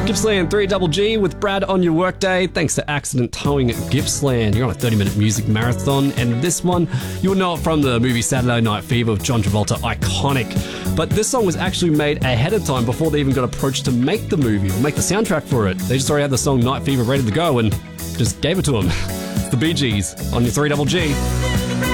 Gippsland 3GG with Brad on your workday. Thanks to Accident Towing at Gippsland. You're on a 30-minute music marathon, and this one, you'll know it from the movie Saturday Night Fever with John Travolta, iconic. But this song was actually made ahead of time before they even got approached to make the movie, or make the soundtrack for it. They just already had the song Night Fever ready to go and just gave it to them. It's the Bee Gees on your 3GG.